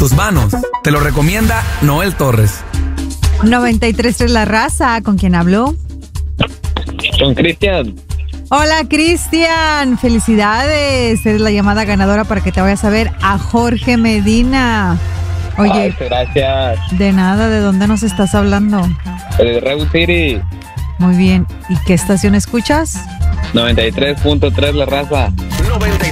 tus manos. Te lo recomienda Noel Torres. 93.3 La Raza, ¿con quién habló? Con Cristian. Hola, Cristian. Felicidades. Eres la llamada ganadora para que te vayas a ver a Jorge Medina. Oye. Ay, gracias. De nada, ¿de dónde nos estás hablando? De Redwood City. Muy bien. ¿Y qué estación escuchas? 93.3 La Raza. 93.